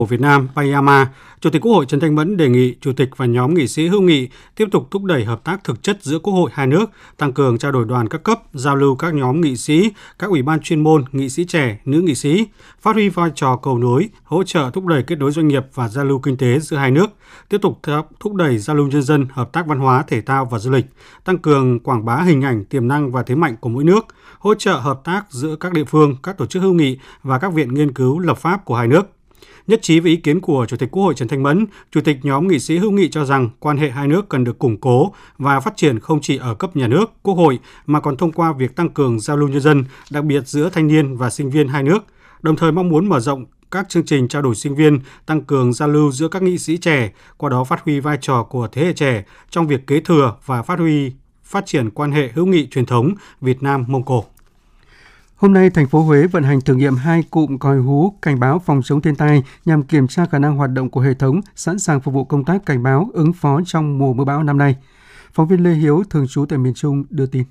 của Việt Nam Payama, Chủ tịch Quốc hội Trần Thanh Mẫn đề nghị Chủ tịch và nhóm nghị sĩ hữu nghị tiếp tục thúc đẩy hợp tác thực chất giữa Quốc hội hai nước, tăng cường trao đổi đoàn các cấp, giao lưu các nhóm nghị sĩ, các ủy ban chuyên môn, nghị sĩ trẻ, nữ nghị sĩ, phát huy vai trò cầu nối, hỗ trợ thúc đẩy kết nối doanh nghiệp và giao lưu kinh tế giữa hai nước, tiếp tục thúc đẩy giao lưu nhân dân, hợp tác văn hóa, thể thao và du lịch, tăng cường quảng bá hình ảnh, tiềm năng và thế mạnh của mỗi nước, hỗ trợ hợp tác giữa các địa phương, các tổ chức hữu nghị và các viện nghiên cứu lập pháp của hai nước. Nhất trí với ý kiến của Chủ tịch Quốc hội Trần Thanh Mẫn, Chủ tịch nhóm nghị sĩ hữu nghị cho rằng quan hệ hai nước cần được củng cố và phát triển không chỉ ở cấp nhà nước, Quốc hội mà còn thông qua việc tăng cường giao lưu nhân dân, đặc biệt giữa thanh niên và sinh viên hai nước, đồng thời mong muốn mở rộng các chương trình trao đổi sinh viên, tăng cường giao lưu giữa các nghị sĩ trẻ, qua đó phát huy vai trò của thế hệ trẻ trong việc kế thừa và phát triển quan hệ hữu nghị truyền thống Việt Nam-Mông Cổ. Hôm nay, thành phố Huế vận hành thử nghiệm 2 cụm còi hú cảnh báo phòng chống thiên tai nhằm kiểm tra khả năng hoạt động của hệ thống, sẵn sàng phục vụ công tác cảnh báo ứng phó trong mùa mưa bão năm nay. Phóng viên Lê Hiếu, thường trú tại miền Trung, đưa tin.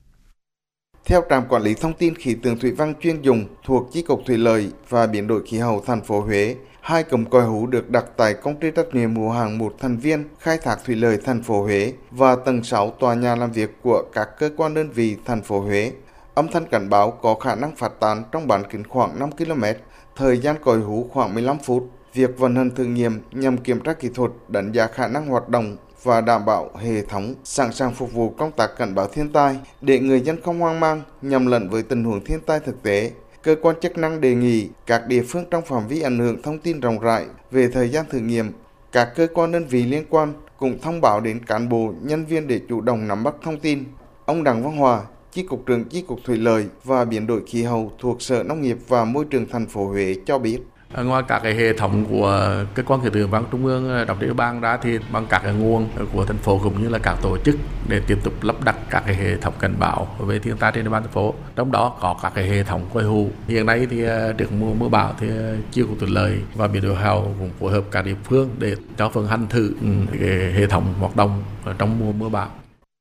Theo Trạm Quản lý Thông tin Khí tượng Thủy văn chuyên dùng thuộc Chi cục Thủy lợi và Biến đổi khí hậu thành phố Huế, 2 cụm còi hú được đặt tại công ty trách nhiệm hữu hạn một thành viên khai thác thủy lợi thành phố Huế và tầng 6 tòa nhà làm việc của các cơ quan đơn vị thành phố Huế. Âm thanh cảnh báo có khả năng phát tán trong bán kính khoảng 5 km, thời gian còi hú khoảng 15 phút. Việc vận hành thử nghiệm nhằm kiểm tra kỹ thuật, đánh giá khả năng hoạt động và đảm bảo hệ thống sẵn sàng phục vụ công tác cảnh báo thiên tai để người dân không hoang mang nhằm lẫn với tình huống thiên tai thực tế. Cơ quan chức năng đề nghị các địa phương trong phạm vi ảnh hưởng thông tin rộng rãi về thời gian thử nghiệm. Các cơ quan đơn vị liên quan cũng thông báo đến cán bộ, nhân viên để chủ động nắm bắt thông tin. Ông Đặng Văn Hòa, Chi cục trưởng Chi cục Thủy lợi và Biến đổi khí hậu thuộc Sở Nông nghiệp và Môi trường thành phố Huế cho biết. Ngoài các cái hệ thống của cơ quan khí tượng văn trung ương đóng trên địa bàn ra thì bằng các cái nguồn của thành phố cũng như là các tổ chức để tiếp tục lắp đặt các cái hệ thống cảnh báo về thiên tai trên địa bàn thành phố. Trong đó có các cái hệ thống còi hú. Hiện nay thì trước mùa mưa bão thì Chi cục Thủy lợi và Biến đổi khí hậu cũng phối hợp các địa phương để cho vận hành thử cái hệ thống hoạt động trong mùa mưa bão.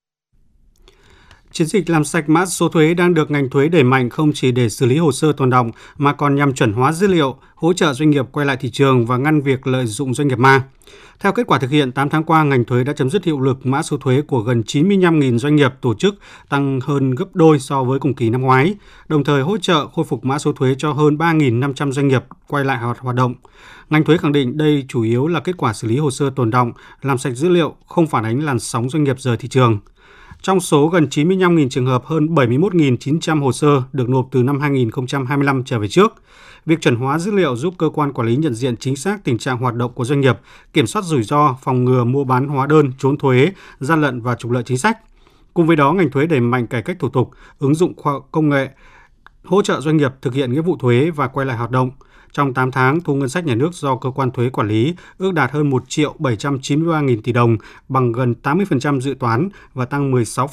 Chiến dịch làm sạch mã số thuế đang được ngành thuế đẩy mạnh không chỉ để xử lý hồ sơ tồn đọng mà còn nhằm chuẩn hóa dữ liệu, hỗ trợ doanh nghiệp quay lại thị trường và ngăn việc lợi dụng doanh nghiệp ma. Theo kết quả thực hiện, 8 tháng qua, ngành thuế đã chấm dứt hiệu lực mã số thuế của gần 95.000 doanh nghiệp tổ chức, tăng hơn gấp đôi so với cùng kỳ năm ngoái, đồng thời hỗ trợ khôi phục mã số thuế cho hơn 3.500 doanh nghiệp quay lại hoạt động. Ngành thuế khẳng định đây chủ yếu là kết quả xử lý hồ sơ tồn đọng, làm sạch dữ liệu, không phản ánh làn sóng doanh nghiệp rời thị trường. Trong số gần 95.000 trường hợp, hơn 71.900 hồ sơ được nộp từ năm 2025 trở về trước. Việc chuẩn hóa dữ liệu giúp cơ quan quản lý nhận diện chính xác tình trạng hoạt động của doanh nghiệp, kiểm soát rủi ro, phòng ngừa mua bán hóa đơn, trốn thuế, gian lận và trục lợi chính sách. Cùng với đó, ngành thuế đẩy mạnh cải cách thủ tục, ứng dụng khoa học công nghệ, hỗ trợ doanh nghiệp thực hiện nghĩa vụ thuế và quay lại hoạt động. Trong 8 tháng, thu ngân sách nhà nước do cơ quan thuế quản lý ước đạt hơn 1.793.000 tỷ đồng, bằng gần 80% dự toán và tăng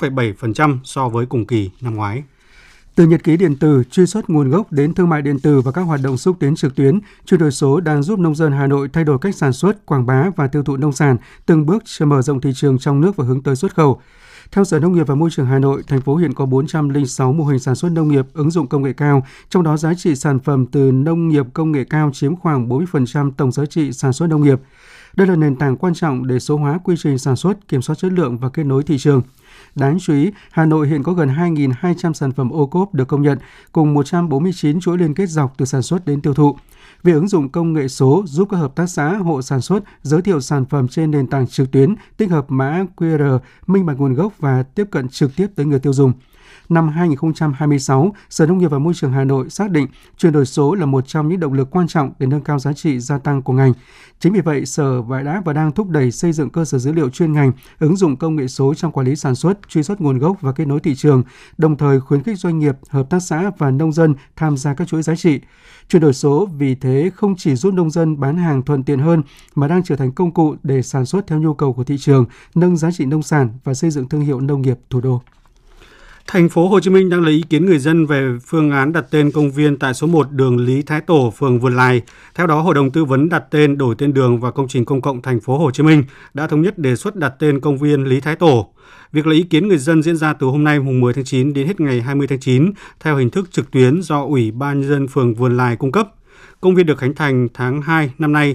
16,7% so với cùng kỳ năm ngoái. Từ nhật ký điện tử, truy xuất nguồn gốc đến thương mại điện tử và các hoạt động xúc tiến trực tuyến, chuyển đổi số đang giúp nông dân Hà Nội thay đổi cách sản xuất, quảng bá và tiêu thụ nông sản, từng bước mở rộng thị trường trong nước và hướng tới xuất khẩu. Theo Sở Nông nghiệp và Môi trường Hà Nội, thành phố hiện có 406 mô hình sản xuất nông nghiệp ứng dụng công nghệ cao, trong đó giá trị sản phẩm từ nông nghiệp công nghệ cao chiếm khoảng 40% tổng giá trị sản xuất nông nghiệp. Đây là nền tảng quan trọng để số hóa quy trình sản xuất, kiểm soát chất lượng và kết nối thị trường. Đáng chú ý, Hà Nội hiện có gần 2.200 sản phẩm ô cốp được công nhận, cùng 149 chuỗi liên kết dọc từ sản xuất đến tiêu thụ. Việc ứng dụng công nghệ số giúp các hợp tác xã, hộ sản xuất giới thiệu sản phẩm trên nền tảng trực tuyến, tích hợp mã QR, minh bạch nguồn gốc và tiếp cận trực tiếp tới người tiêu dùng. Năm 2026, Sở Nông nghiệp và Môi trường Hà Nội xác định chuyển đổi số là một trong những động lực quan trọng để nâng cao giá trị gia tăng của ngành. Chính vì vậy, Sở đã và đang thúc đẩy xây dựng cơ sở dữ liệu chuyên ngành, ứng dụng công nghệ số trong quản lý sản xuất, truy xuất nguồn gốc và kết nối thị trường, đồng thời khuyến khích doanh nghiệp, hợp tác xã và nông dân tham gia các chuỗi giá trị. Chuyển đổi số vì thế không chỉ giúp nông dân bán hàng thuận tiện hơn mà đang trở thành công cụ để sản xuất theo nhu cầu của thị trường, nâng giá trị nông sản và xây dựng thương hiệu nông nghiệp thủ đô. Thành phố Hồ Chí Minh đang lấy ý kiến người dân về phương án đặt tên công viên tại số 1 đường Lý Thái Tổ, phường Vườn Lài. Theo đó, Hội đồng tư vấn đặt tên, đổi tên đường và công trình công cộng Thành phố Hồ Chí Minh đã thống nhất đề xuất đặt tên công viên Lý Thái Tổ. Việc lấy ý kiến người dân diễn ra từ hôm nay mùng 10 tháng 9 đến hết ngày 20 tháng 9 theo hình thức trực tuyến do Ủy ban nhân dân phường Vườn Lài cung cấp. Công viên được khánh thành tháng 2 năm nay